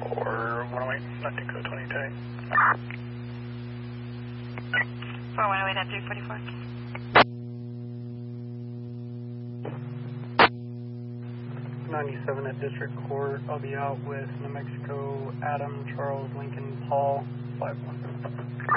For 108, North Dakota 22. 4108 at 344. 97 at District Court. I'll be out with New Mexico, Adam, Charles, Lincoln, Paul, 51.